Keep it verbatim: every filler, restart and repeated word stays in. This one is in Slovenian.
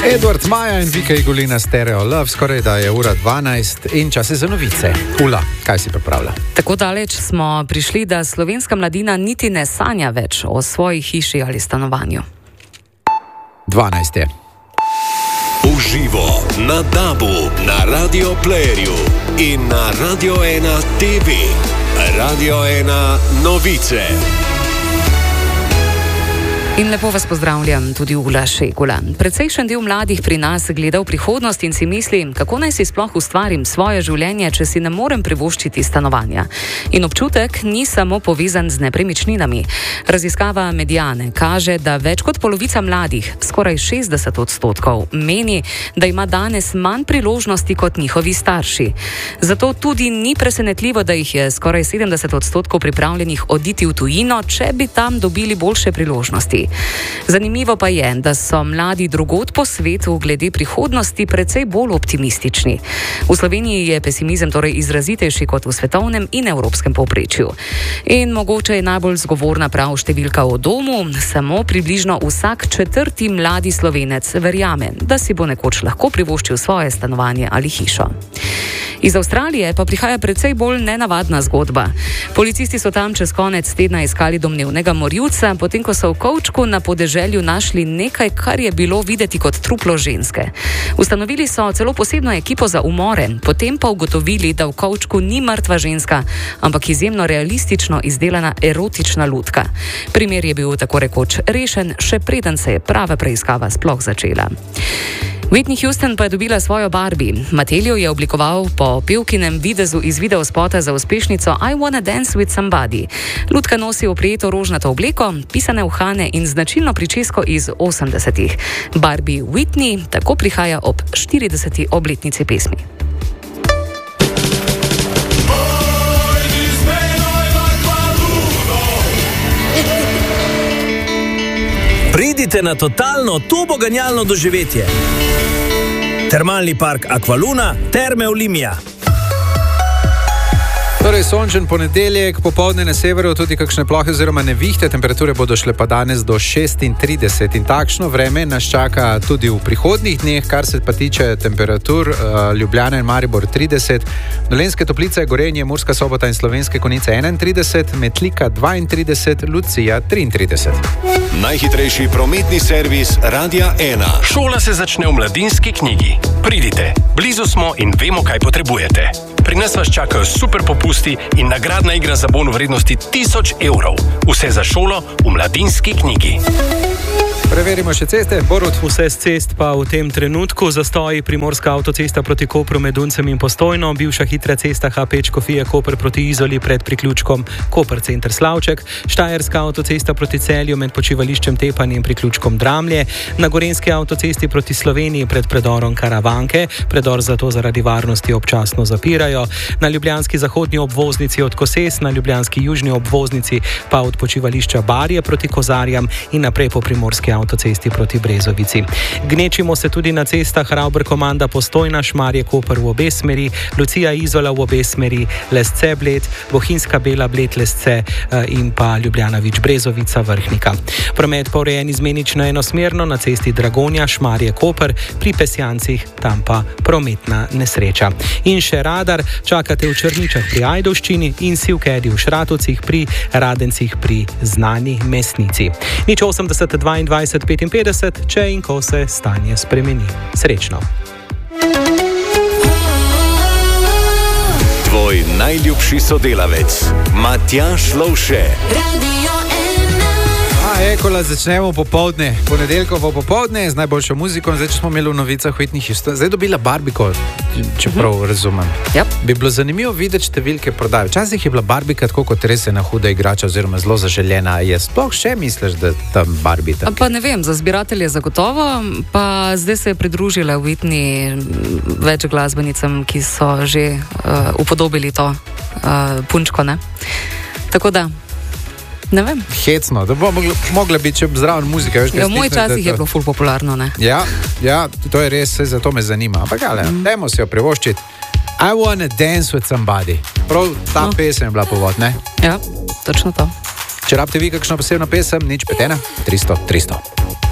Edward Maja in Vika Igulina Stereo Love, skoraj da je ura dvanajst in čas je za novice. Ula, kaj si pripravlja? Tako daleč smo prišli, da slovenska mladina niti ne sanja več o svoji hiši ali stanovanju. dvanajst je. Uživo na DAB-u, na Radio Playerju in na Radio ena T V. Radio ena novice. In lepo vas pozdravljam, tudi Ula Šegula. Predsejšen del mladih pri nas gleda v prihodnost in si misli, kako naj si sploh ustvarim svoje življenje, če si ne morem privoščiti stanovanja. In občutek ni samo povezan z nepremičninami. Raziskava Mediane kaže, da več kot polovica mladih, skoraj šestdeset odstotkov, meni, da ima danes manj priložnosti kot njihovi starši. Zato tudi ni presenetljivo, da jih je skoraj sedemdeset odstotkov pripravljenih oditi v tujino, če bi tam dobili boljše priložnosti. Zanimivo pa je, da so mladi drugod po svetu glede prihodnosti precej bolj optimistični. V Sloveniji je pesimizem torej izrazitejši kot v svetovnem in evropskem povprečju. In mogoče je najbolj zgovorna prav številka o domu, samo približno vsak četrti mladi Slovenec verjame, da si bo nekoč lahko privoščil svoje stanovanje ali hišo. Iz Avstralije pa prihaja precej bolj nenavadna zgodba. Policisti so tam čez konec tedna iskali domnevnega morilca, potem ko so v kovčku na podeželju našli nekaj, kar je bilo videti kot truplo ženske. Ustanovili so celo posebno ekipo za umore, potem pa ugotovili, da v kovčku ni mrtva ženska, ampak izjemno realistično izdelana erotična lutka. Primer je bil tako rekoč rešen, še preden se je prava preiskava sploh začela. Whitney Houston pa je dobila svojo Barbie. Mattelio je oblikoval po pevkinem videzu iz videospota za uspešnico I Wanna Dance With Somebody. Lutka nosi oprijeto rožnato obleko, pisane uhane in značilno pričesko iz osemdesetih. Barbie Whitney tako prihaja ob štirideseti obletnici pesmi. Pridite na totalno turboganjalno doživetje. Termalni park Aqualuna, Terme Olimia. Torej, sončen ponedeljek, popoldne na severu tudi kakšne plohe oziroma nevihte, temperature bodo šle pa danes do šestintrideset in takšno vreme nas čaka tudi v prihodnjih dneh, kar se pa tiče temperatur, uh, Ljubljana in Maribor trideset, Dolenjske Toplice, Gorenje, Murska Sobota in Slovenske Konjice enaintrideset, Metlika dvaintrideset, Lucija triintrideset. Najhitrejši prometni servis Radia ena. Šola se začne v Mladinski knjigi. Pridite, blizu smo in vemo, kaj potrebujete. Pri nas vas čakajo super popusti in nagradna igra za bon v vrednosti tisoč evrov. Vse za šolo v Mladinski knjigi. Preverimo še ceste. Borut. Vse z cest pa v tem trenutku zastoji Primorska avtocesta proti Kopru med Duncem in Postojno, bivša hitra cesta H pet Škofija Koper proti Izoli pred priključkom Koper center Slavček, Štajerska avtocesta proti Celju med počivališčem Tepanje in priključkom Dramlje, na Gorenjski avtocesti proti Sloveniji pred predorom Karavanke, predor zato zaradi varnosti občasno zapirajo, na ljubljanski zahodni obvoznici od Koses, na ljubljanski južni obvoznici pa od počivališča Barje proti Kozarjam in naprej po Primorski avtocesti proti Brezovici. Gnečimo se tudi na cestah Ravber Komanda Postojna, Šmarje Koper v obe smeri, Lucija Izola v obe smeri, Lesce Bled, Bohinjska Bela Bled Lesce in pa Ljubljana Vič Brezovica Vrhnika. Promet pa urejen izmenično enosmerno na cesti Dragonja, Šmarje Koper, pri Pesjancih, tam pa prometna nesreča. In še radar, čakate v Črničah pri Ajdovščini in Sivkedi v Šratovcih pri Radencih pri Znani Mesnici. Nič osemdeset dvaindvajset petinpetdeset, če in ko se stanje spremeni. Srečno. Tvoj najljubši sodelavec, Matjaž Lovše. Ekola, začnemo popoldne, ponedeljkovo popoldne z najboljšo muziko. Zdaj, če smo imeli v novicah Whitney Houston, zdaj dobila Barbiko, če prav razumem. Yep. Bi bilo zanimivo videti številke prodaje. Včasih je bila Barbika tako kot res ena huda igrača oziroma zelo zaželjena. Je sploh še misliš, da tam Barbie tam? Pa ne vem, za zbiratelje zagotovo, pa zdaj se je pridružila Whitney več glasbenicam, ki so že uh, upodobili to uh, punčko, ne? Tako da ne vem. Hecno, da bo mogla, mogla biti če zraven muzike. Veš, ja, v moj časih je bilo ful popularno, ne? Ja, ja, to je res, zato me zanima. Ampak, ale, mm. dajmo si jo privoščiti. I Wanna Dance With Somebody. Prav ta no. pesem je bila povod, ne? Ja, točno to. Če rabite vi kakšno posebno pesem, nič petena, tristo, tristo.